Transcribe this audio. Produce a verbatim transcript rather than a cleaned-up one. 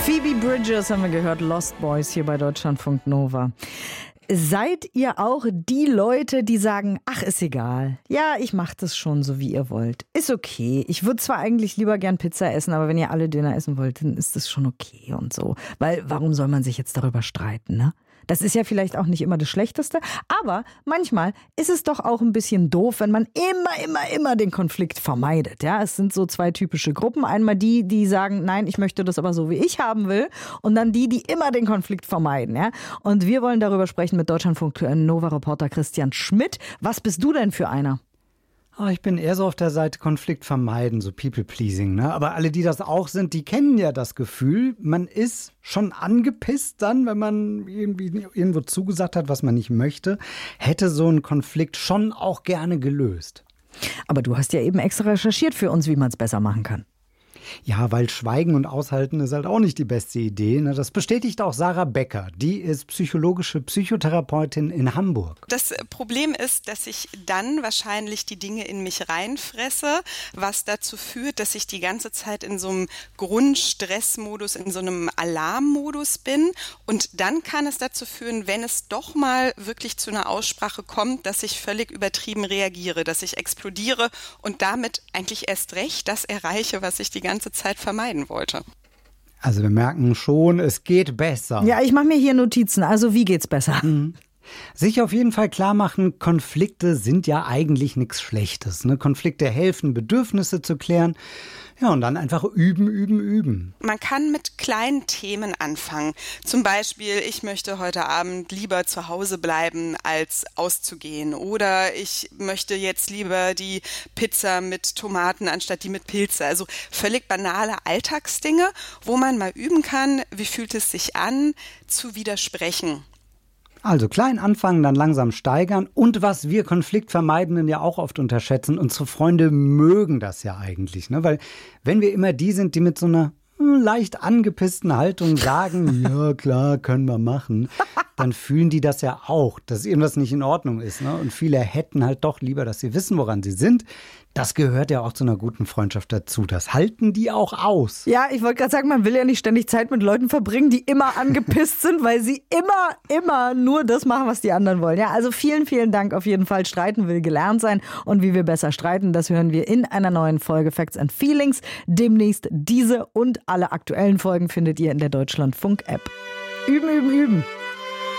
Phoebe Bridgers haben wir gehört, Lost Boys hier bei Deutschlandfunk Nova. Seid ihr auch die Leute, die sagen, ach, ist egal. Ja, ich mach das schon so, wie ihr wollt. Ist okay. Ich würde zwar eigentlich lieber gern Pizza essen, aber wenn ihr alle Döner essen wollt, dann ist das schon okay und so. Weil, warum soll man sich jetzt darüber streiten, ne? Das ist ja vielleicht auch nicht immer das Schlechteste, aber manchmal ist es doch auch ein bisschen doof, wenn man immer, immer, immer den Konflikt vermeidet. Ja, es sind so zwei typische Gruppen. Einmal die, die sagen, nein, ich möchte das aber so, wie ich haben will. Und dann die, die immer den Konflikt vermeiden. Ja? Und wir wollen darüber sprechen mit Deutschlandfunk Nova-Reporter Christian Schmidt. Was bist du denn für einer? Oh, ich bin eher so auf der Seite Konflikt vermeiden, so People-Pleasing. Ne? Aber alle, die das auch sind, die kennen ja das Gefühl, man ist schon angepisst dann, wenn man irgendwie irgendwo zugesagt hat, was man nicht möchte, hätte so einen Konflikt schon auch gerne gelöst. Aber du hast ja eben extra recherchiert für uns, wie man es besser machen kann. Ja, weil Schweigen und Aushalten ist halt auch nicht die beste Idee. Das bestätigt auch Sarah Becker. Die ist psychologische Psychotherapeutin in Hamburg. Das Problem ist, dass ich dann wahrscheinlich die Dinge in mich reinfresse, was dazu führt, dass ich die ganze Zeit in so einem Grundstressmodus, in so einem Alarmmodus bin. Und dann kann es dazu führen, wenn es doch mal wirklich zu einer Aussprache kommt, dass ich völlig übertrieben reagiere, dass ich explodiere und damit eigentlich erst recht das erreiche, was ich die ganze Zeit vermeiden wollte. Also wir merken schon, es geht besser. Ja, ich mache mir hier Notizen. Also wie geht's besser? Mhm. Sich auf jeden Fall klar machen, Konflikte sind ja eigentlich nichts Schlechtes. Ne? Konflikte helfen, Bedürfnisse zu klären. Ja, und dann einfach üben, üben, üben. Man kann mit kleinen Themen anfangen. Zum Beispiel, ich möchte heute Abend lieber zu Hause bleiben, als auszugehen. Oder ich möchte jetzt lieber die Pizza mit Tomaten anstatt die mit Pilze. Also völlig banale Alltagsdinge, wo man mal üben kann, wie fühlt es sich an, zu widersprechen. Also klein anfangen, dann langsam steigern. Und was wir Konfliktvermeidenden ja auch oft unterschätzen, unsere Freunde mögen das ja eigentlich. Ne? Weil wenn wir immer die sind, die mit so einer leicht angepissten Haltung sagen, ja klar, können wir machen, dann fühlen die das ja auch, dass irgendwas nicht in Ordnung ist. Ne? Und viele hätten halt doch lieber, dass sie wissen, woran sie sind. Das gehört ja auch zu einer guten Freundschaft dazu. Das halten die auch aus. Ja, ich wollte gerade sagen, man will ja nicht ständig Zeit mit Leuten verbringen, die immer angepisst sind, weil sie immer, immer nur das machen, was die anderen wollen. Ja, also vielen, vielen Dank auf jeden Fall. Streiten will gelernt sein. Und wie wir besser streiten, das hören wir in einer neuen Folge Facts and Feelings. Demnächst diese und alle aktuellen Folgen findet ihr in der Deutschlandfunk-App. Üben, üben, üben.